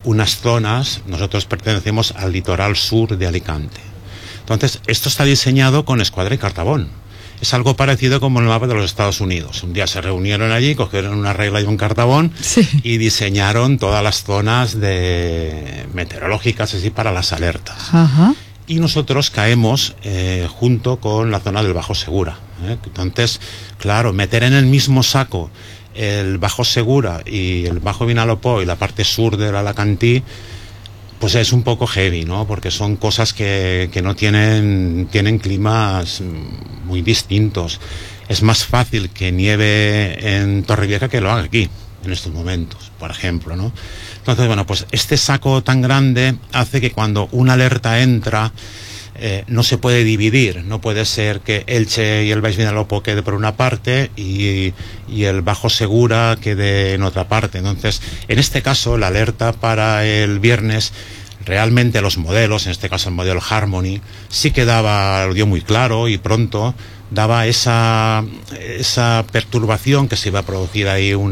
unas zonas, nosotros pertenecemos al litoral sur de Alicante. Entonces, esto está diseñado con escuadra y cartabón. Es algo parecido como el mapa de los Estados Unidos. Un día se reunieron allí, cogieron una regla y un cartabón y diseñaron todas las zonas meteorológicas así para las alertas. Ajá. Y nosotros caemos junto con la zona del Bajo Segura. Entonces, claro, meter en el mismo saco el Bajo Segura y el Bajo Vinalopó y la parte sur del Alacantí, pues es un poco heavy, ¿no? Porque son cosas que no tienen climas muy distintos. Es más fácil que nieve en Torrevieja que lo haga aquí, en estos momentos, por ejemplo, ¿no? Entonces, bueno, pues este saco tan grande hace que cuando una alerta entra, no se puede dividir. No puede ser que Elche y el Baix Vinalopó quede por una parte y el Bajo Segura quede en otra parte. Entonces, en este caso, la alerta para el viernes, realmente los modelos, en este caso el modelo Harmony, sí que lo dio muy claro y pronto daba esa perturbación que se iba a producir ahí un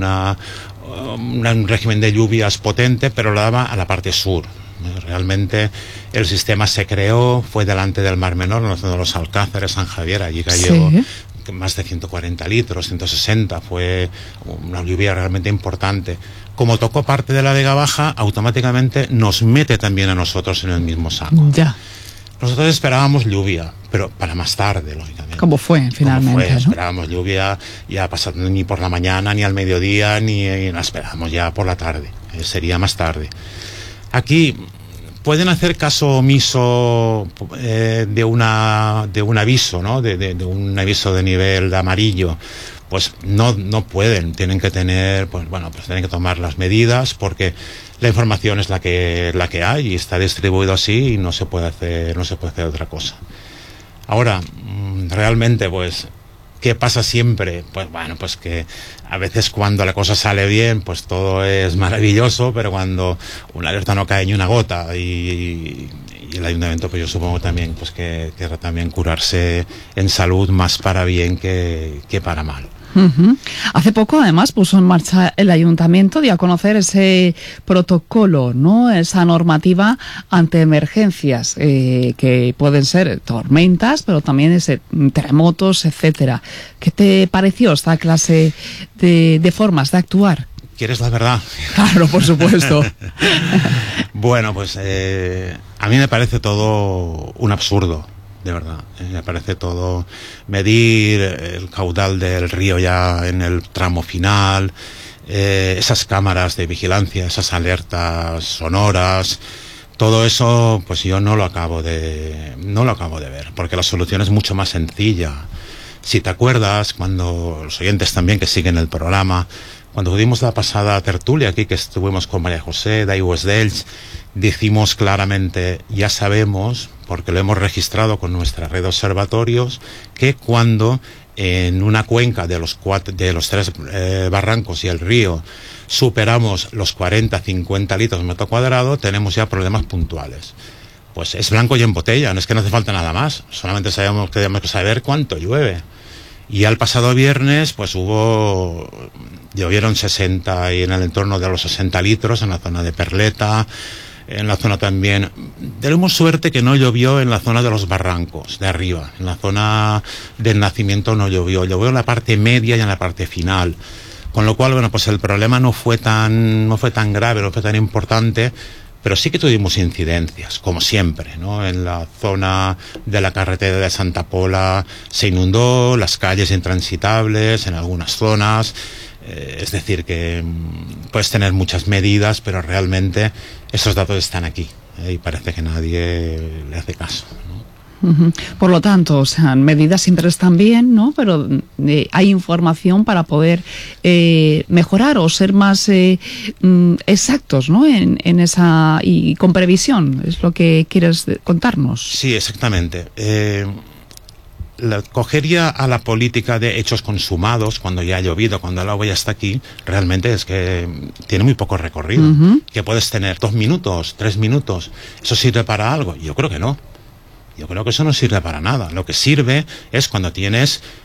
régimen de lluvias potente, pero lo daba a la parte sur. Realmente el sistema se creó, fue delante del Mar Menor, en la zona de los Alcázares, San Javier, allí cayó más de 140 litros, 160, fue una lluvia realmente importante. Como tocó parte de la Vega Baja, automáticamente nos mete también a nosotros en el mismo saco. Ya. Nosotros esperábamos lluvia, pero para más tarde, lógicamente. ¿Cómo fue finalmente? ¿No? Esperábamos lluvia ya pasando ni por la mañana, ni al mediodía, ni la esperábamos ya por la tarde. Sería más tarde. Aquí pueden hacer caso omiso de un aviso, ¿no? De un aviso de nivel de amarillo. Pues no pueden, tienen que tener, tienen que tomar las medidas porque la información es la que hay y está distribuido así y no se puede hacer otra cosa. Ahora, realmente, pues, ¿qué pasa siempre? Pues que a veces cuando la cosa sale bien, pues todo es maravilloso, pero cuando una alerta no cae ni una gota y el ayuntamiento, pues yo supongo también pues que querrá también curarse en salud más para bien que para mal. Uh-huh. Hace poco, además, puso en marcha el ayuntamiento, dio a conocer ese protocolo, ¿no? Esa normativa ante emergencias, que pueden ser tormentas, pero también terremotos, etcétera. ¿Qué te pareció esta clase de formas de actuar? ¿Quieres la verdad? Claro, por supuesto. Bueno, pues a mí me parece todo un absurdo. De verdad, me parece todo medir el caudal del río ya en el tramo final, esas cámaras de vigilancia, esas alertas sonoras, todo eso, pues yo no lo acabo de ver, porque la solución es mucho más sencilla. Si te acuerdas, cuando los oyentes también que siguen el programa, cuando tuvimos la pasada tertulia aquí, que estuvimos con María José de Aigües d'Elx, decimos claramente, ya sabemos, porque lo hemos registrado con nuestra red de observatorios, que cuando en una cuenca de los 3 barrancos y el río superamos los 40-50 litros metro cuadrado, tenemos ya problemas puntuales. Pues es blanco y en botella, no es que no hace falta nada más, solamente tenemos que saber cuánto llueve. Y al pasado viernes, pues llovieron 60 y en el entorno de los 60 litros en la zona de Perleta, en la zona también. Tenemos suerte que no llovió en la zona de los barrancos, de arriba. En la zona del Nacimiento no llovió en la parte media y en la parte final. Con lo cual, pues el problema no fue tan grave, no fue tan importante, pero sí que tuvimos incidencias, como siempre, ¿no? En la zona de la carretera de Santa Pola se inundó, las calles intransitables en algunas zonas. Es decir, que puedes tener muchas medidas, pero realmente esos datos están aquí, y parece que nadie le hace caso, ¿no? Uh-huh. Por lo tanto, o sea, medidas siempre están bien, ¿no? Pero hay información para poder mejorar o ser más exactos, ¿no? En esa y con previsión, es lo que quieres contarnos. Sí, exactamente. Cogería a la política de hechos consumados cuando ya ha llovido, cuando el agua ya está aquí, realmente es que tiene muy poco recorrido. Uh-huh. Que puedes tener 2 minutos, 3 minutos, ¿eso sirve para algo? Yo creo que no. Yo creo que eso no sirve para nada. Lo que sirve es cuando tienes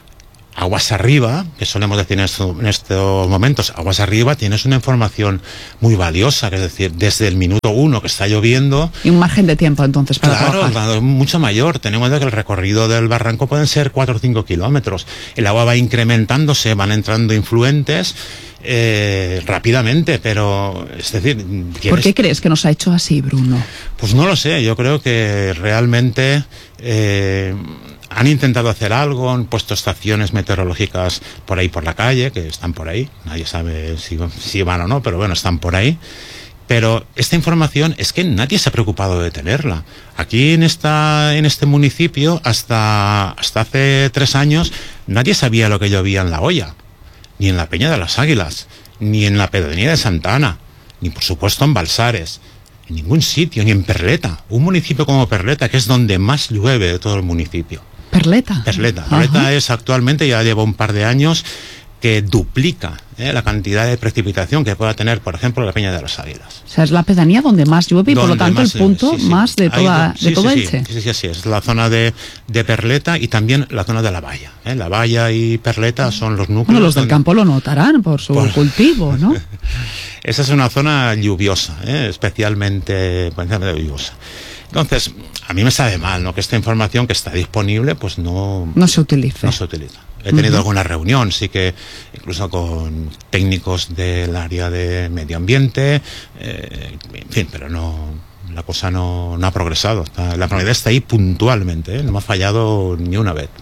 Aguas arriba, que solemos decir en estos momentos, aguas arriba tienes una información muy valiosa, que es decir, desde el minuto 1 que está lloviendo... Y un margen de tiempo entonces para trabajar. Claro, mucho mayor. Tenemos en cuenta que el recorrido del barranco pueden ser 4 o 5 kilómetros. El agua va incrementándose, van entrando influentes rápidamente, pero es decir... ¿Por qué crees que nos ha hecho así, Bruno? Pues no lo sé, yo creo que realmente... han intentado hacer algo, han puesto estaciones meteorológicas por ahí por la calle, que están por ahí, nadie sabe si van o no, pero bueno, están por ahí. Pero esta información es que nadie se ha preocupado de tenerla. Aquí en este municipio, hasta hace 3 años, nadie sabía lo que llovía en La Hoya, ni en la Peña de las Águilas, ni en la Pedronía de Santa Ana, ni por supuesto en Balsares. En ningún sitio, ni en Perleta. Un municipio como Perleta, que es donde más llueve de todo el municipio. Perleta. Perleta es actualmente, ya lleva un par de años, que duplica la cantidad de precipitación que pueda tener, por ejemplo, la Peña de las Águilas. O sea, es la pedanía donde más llueve y por lo tanto el punto más de toda Elche. Sí, es la zona de Perleta y también la zona de La Valla. La Valla y Perleta son los núcleos... Bueno, los del campo lo notarán por su cultivo, ¿no? Esa es una zona lluviosa, especialmente lluviosa. Entonces, a mí me sabe mal, ¿no?, que esta información que está disponible, pues no se utilice. No se utiliza. He tenido alguna reunión, sí que incluso con técnicos del área de medio ambiente, en fin, pero la cosa no ha progresado. La prioridad está ahí puntualmente, no me ha fallado ni una vez.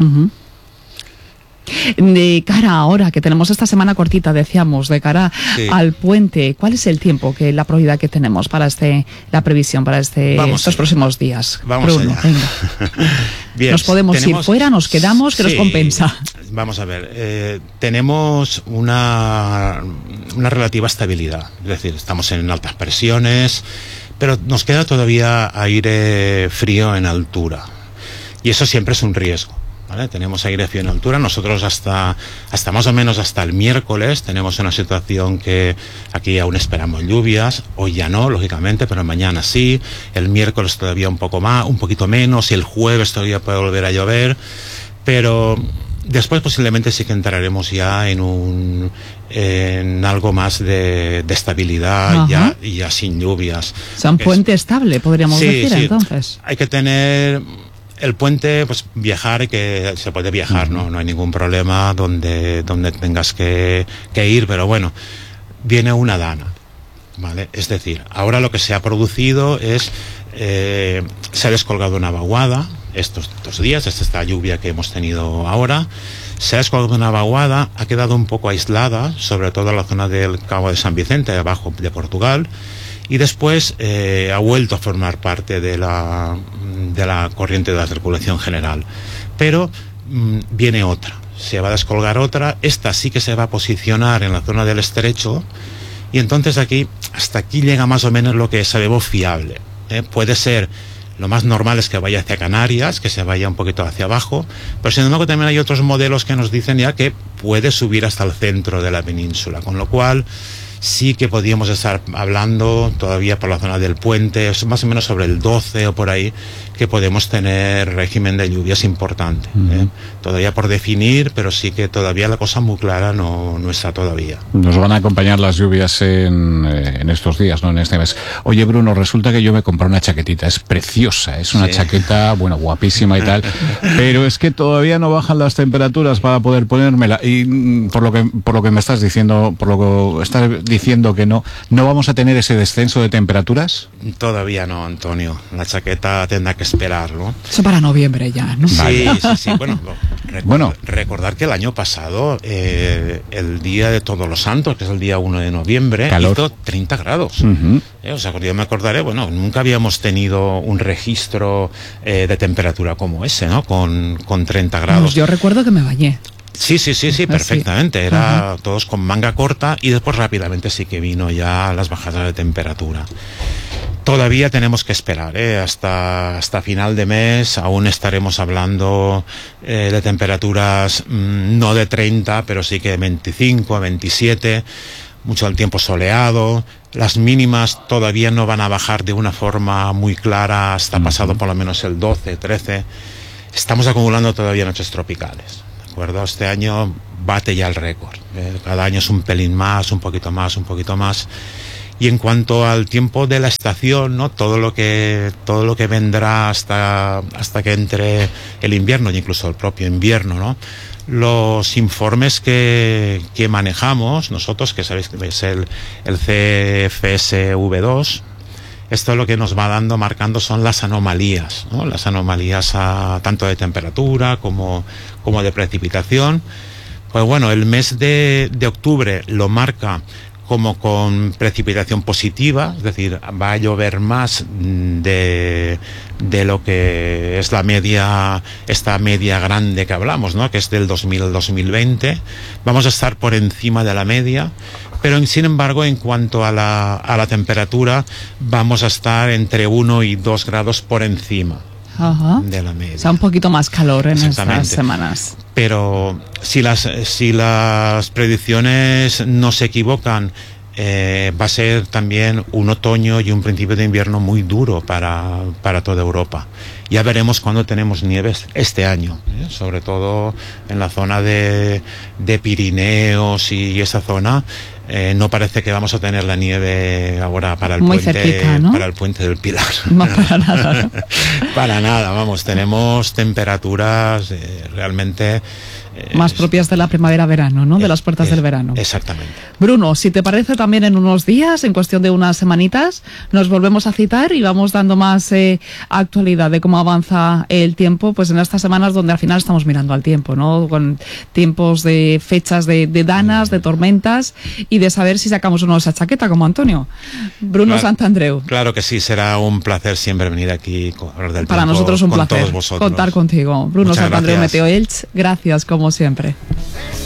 De cara ahora, que tenemos esta semana cortita, decíamos, de cara al puente, ¿cuál es el tiempo, la probabilidad que tenemos para la previsión para estos próximos días? Vamos Bruno, allá. Venga. Bien, nos podemos ir fuera, nos quedamos, ¿qué nos compensa? Vamos a ver, tenemos una relativa estabilidad, es decir, estamos en altas presiones, pero nos queda todavía aire frío en altura, y eso siempre es un riesgo. ¿Vale? Tenemos aire frío en altura. Nosotros hasta más o menos hasta el miércoles tenemos una situación que aquí aún esperamos lluvias. Hoy ya no, lógicamente, pero mañana sí. El miércoles todavía un poquito menos, y el jueves todavía puede volver a llover. Pero después posiblemente sí que entraremos ya en algo más de estabilidad, ya sin lluvias. O sea, un puente estable, podríamos decir, entonces. Hay que tener... El puente, pues viajar, que se puede viajar, no hay ningún problema donde tengas que ir, pero bueno, viene una dana, ¿vale? Es decir, ahora lo que se ha producido es, se ha descolgado una vaguada estos 2 días, esta lluvia que hemos tenido ahora, se ha descolgado una vaguada, ha quedado un poco aislada, sobre todo en la zona del Cabo de San Vicente, abajo de Portugal, y después ha vuelto a formar parte de la corriente de la circulación general. Pero viene otra, se va a descolgar otra, esta sí que se va a posicionar en la zona del estrecho, y entonces hasta aquí llega más o menos lo que sabemos fiable. Puede ser, lo más normal es que vaya hacia Canarias, que se vaya un poquito hacia abajo, pero sin embargo también hay otros modelos que nos dicen ya que puede subir hasta el centro de la península, con lo cual sí que podríamos estar hablando todavía por la zona del puente, más o menos sobre el 12 o por ahí, que podemos tener régimen de lluvias importante. Todavía por definir, pero sí que todavía la cosa muy clara no está todavía. Nos van a acompañar las lluvias en estos días, ¿no?, en este mes. Oye, Bruno, resulta que yo me compré una chaquetita, es preciosa, es una chaqueta, bueno, guapísima y tal, pero es que todavía no bajan las temperaturas para poder ponérmela, y por lo que me estás diciendo, por lo que estás diciendo que no vamos a tener ese descenso de temperaturas. Todavía no, Antonio, la chaqueta tendrá que esperar, ¿no? Eso para noviembre ya, ¿no? Sí. Bueno, recordar que el año pasado, el día de Todos los Santos, que es el día 1 de noviembre, hizo 30 grados. O sea, yo me acordaré, bueno, nunca habíamos tenido un registro de temperatura como ese, ¿no? Con 30 grados. Pues yo recuerdo que me bañé. Sí, perfectamente. Era todos con manga corta, y después rápidamente sí que vino ya las bajadas de temperatura. Todavía tenemos que esperar, hasta final de mes aún estaremos hablando de temperaturas no de 30, pero sí que 25, 27, mucho del tiempo soleado. Las mínimas todavía no van a bajar de una forma muy clara hasta pasado por lo menos el 12, 13. Estamos acumulando todavía noches tropicales. acuerdo? Este año bate ya el récord. Cada año es un pelín más, un poquito más, un poquito más. Y en cuanto al tiempo de la estación, ¿no? Todo lo que vendrá hasta que entre el invierno, e incluso el propio invierno, ¿no? Los informes que manejamos nosotros, que sabéis que es el CFSV2, esto lo que nos va marcando son las anomalías, ¿no? Las anomalías tanto de temperatura como de precipitación. Pues bueno, el mes de octubre lo marca como con precipitación positiva, es decir, va a llover más de lo que es la media, esta media grande que hablamos, ¿no? Que es del 2000 al 2020. Vamos a estar por encima de la media, pero sin embargo, en cuanto a la temperatura, vamos a estar entre 1 y 2 grados por encima. Ajá. De la media. O sea, un poquito más calor en estas semanas. Pero si las predicciones no se equivocan, va a ser también un otoño y un principio de invierno muy duro para toda Europa. Ya veremos cuándo tenemos nieves este año, sobre todo en la zona de Pirineos y esa zona. No parece que vamos a tener la nieve ahora para el muy puente cerquita, ¿no? Para el puente del Pilar. No, para nada, ¿no? Para nada, vamos, tenemos temperaturas realmente más propias de la primavera-verano, ¿no? De las puertas del verano. Exactamente. Bruno, si te parece, también en unos días, en cuestión de unas semanitas, nos volvemos a citar y vamos dando más actualidad de cómo avanza el tiempo, pues en estas semanas donde al final estamos mirando al tiempo, ¿no? Con tiempos de fechas de danas, de tormentas y de saber si sacamos o no esa chaqueta, como Antonio. Bruno Santandreu. Claro que sí, será un placer siempre venir aquí a hablar del Para tiempo nosotros un con placer todos vosotros. Contar contigo. Bruno Santandreu, Meteo Elch, gracias como siempre.